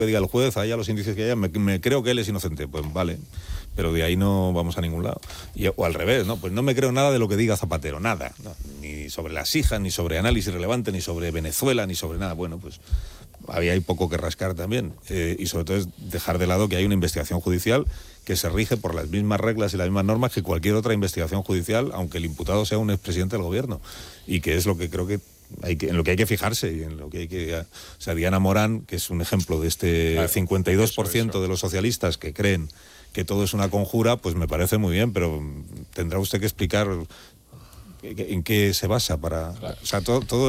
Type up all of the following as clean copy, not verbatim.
que diga el juez, haya los indicios que haya, me creo que él es inocente, pues vale, pero de ahí no vamos a ningún lado. O al revés, ¿no? Pues no me creo nada de lo que diga Zapatero, nada, ¿no? Ni sobre las hijas, ni sobre análisis relevante, ni sobre Venezuela, ni sobre nada. Bueno, pues había poco que rascar también, y sobre todo es dejar de lado que hay una investigación judicial que se rige por las mismas reglas y las mismas normas que cualquier otra investigación judicial, aunque el imputado sea un expresidente del gobierno, y que es lo que creo que en lo que hay que fijarse y en lo que hay que... O sea, Diana Morán, que es un ejemplo de este 52% de los socialistas que creen que todo es una conjura, pues me parece muy bien, pero tendrá usted que explicar en qué se basa para... Claro. O sea, todo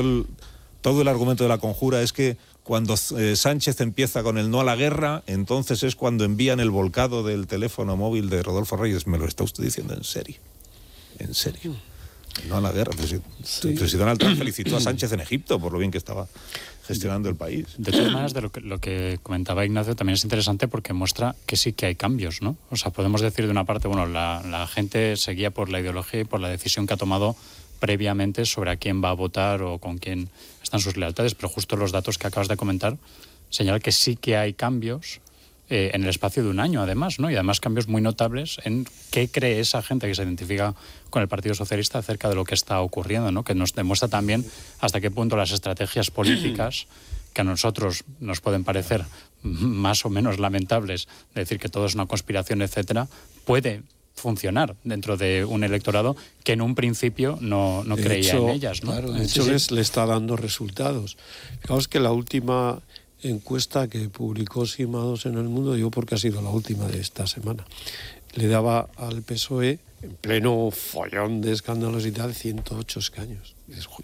el argumento de la conjura es que cuando Sánchez empieza con el no a la guerra, entonces es cuando envían el volcado del teléfono móvil de Rodolfo Reyes. ¿Me lo está usted diciendo en serio? ¿En serio? No a la guerra. Pero si Donald Trump felicitó a Sánchez en Egipto por lo bien que estaba gestionando el país. De todas maneras, de lo que comentaba Ignacio también es interesante porque muestra que sí que hay cambios, ¿no? O sea, podemos decir de una parte, bueno, la gente se guía por la ideología y por la decisión que ha tomado previamente sobre a quién va a votar o con quién están sus lealtades, pero justo los datos que acabas de comentar señalan que sí que hay cambios en el espacio de un año, además, ¿no? Y además cambios muy notables en qué cree esa gente que se identifica con el Partido Socialista acerca de lo que está ocurriendo, ¿no? Que nos demuestra también hasta qué punto las estrategias políticas que a nosotros nos pueden parecer más o menos lamentables, decir que todo es una conspiración, etcétera, puede funcionar dentro de un electorado que en un principio no creía en ellas, ¿no? Claro, de hecho le está dando resultados. Fijaos que la última encuesta que publicó Sigma 2 en El Mundo, digo porque ha sido la última de esta semana, le daba al PSOE, en pleno follón de escándalos y tal, 108 escaños.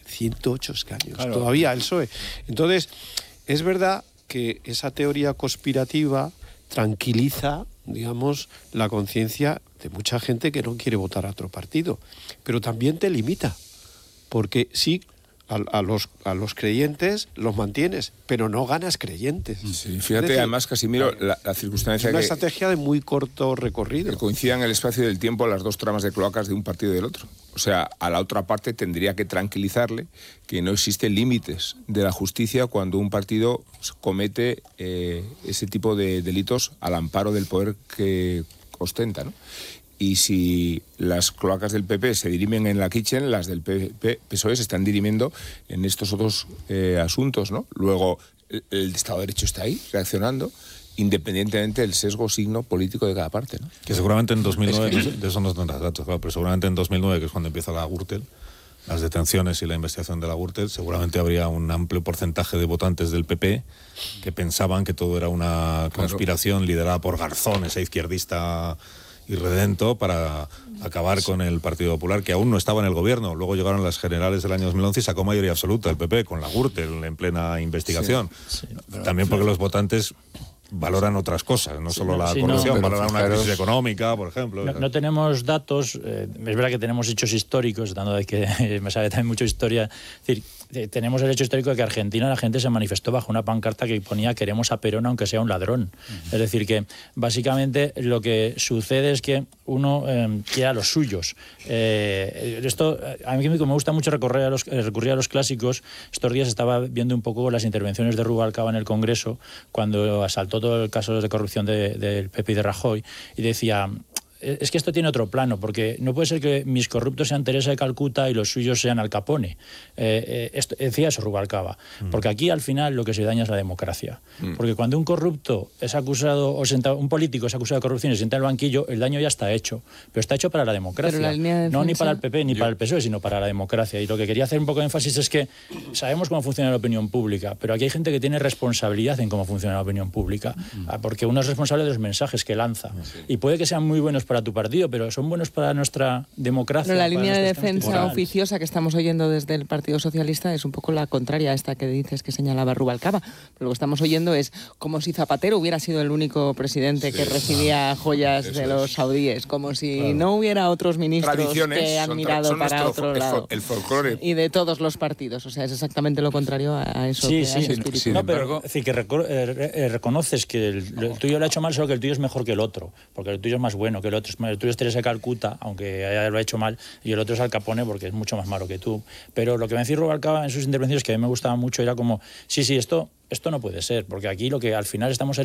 108 escaños, claro. Todavía el PSOE. Entonces, es verdad que esa teoría conspirativa tranquiliza, digamos, la conciencia de mucha gente que no quiere votar a otro partido, pero también te limita, porque sí, a los creyentes los mantienes, pero no ganas creyentes. Sí, fíjate, decir, además, Casimiro, la circunstancia es una estrategia de muy corto recorrido. Que coincidan en el espacio del tiempo las dos tramas de cloacas de un partido y del otro. O sea, a la otra parte tendría que tranquilizarle que no existen límites de la justicia cuando un partido comete ese tipo de delitos al amparo del poder que ostenta, ¿no? Y si las cloacas del PP se dirimen en la kitchen, las del PSOE se están dirimiendo en estos otros asuntos, ¿no? Luego, el Estado de Derecho está ahí, reaccionando, independientemente del sesgo o signo político de cada parte, ¿no? Que seguramente en 2009, de eso no tendrás datos, claro, pero seguramente en 2009, que es cuando empieza la Gürtel, las detenciones y la investigación de la Gürtel, seguramente habría un amplio porcentaje de votantes del PP que pensaban que todo era una conspiración liderada por Garzón, ese izquierdista irredento, para acabar con el Partido Popular, que aún no estaba en el gobierno. Luego llegaron las generales del año 2011 y sacó mayoría absoluta el PP, con la Gürtel en plena investigación. Sí, también porque los votantes valoran otras cosas, no solo la corrupción, valoran una crisis económica, por ejemplo. No tenemos datos, es verdad que tenemos hechos históricos, dando de que me sabe también mucho historia, es decir, tenemos el hecho histórico de que Argentina la gente se manifestó bajo una pancarta que ponía queremos a Perón aunque sea un ladrón. Es decir, que básicamente lo que sucede es que uno quiere a los suyos. Esto, a mí me gusta mucho recurrir a los clásicos. Estos días estaba viendo un poco las intervenciones de Rubalcaba en el Congreso cuando asaltó todo el caso de corrupción del PP y de Rajoy y decía... Es que esto tiene otro plano, porque no puede ser que mis corruptos sean Teresa de Calcuta y los suyos sean Al Capone. Decía eso Rubalcaba. Porque aquí, al final, lo que se daña es la democracia. Porque cuando un corrupto es acusado, un político es acusado de corrupción y se sienta en el banquillo, el daño ya está hecho. Pero está hecho para la democracia. No ni para el PP ni para el PSOE, sino para la democracia. Y lo que quería hacer un poco de énfasis es que sabemos cómo funciona la opinión pública, pero aquí hay gente que tiene responsabilidad en cómo funciona la opinión pública. Porque uno es responsable de los mensajes que lanza. Y puede que sean muy buenos para tu partido, pero son buenos para nuestra democracia. Pero la línea de defensa oficiosa que estamos oyendo desde el Partido Socialista es un poco la contraria a esta que dices que señalaba Rubalcaba. Pero lo que estamos oyendo es como si Zapatero hubiera sido el único presidente que recibía joyas de los saudíes, como si no hubiera otros ministros que han mirado para otro lado. El folclore. Y de todos los partidos. O sea, es exactamente lo contrario a eso. Sí, no, pero es decir, que reconoces que el tuyo lo ha hecho mal, solo que el tuyo es mejor que el otro, porque el tuyo es más bueno que el otro. El tuyo es Teresa de Calcuta, aunque lo ha hecho mal, y el otro es Al Capone porque es mucho más malo que tú. Pero lo que me decía Rubalcaba en sus intervenciones, que a mí me gustaba mucho, era como, sí, esto no puede ser, porque aquí lo que al final estamos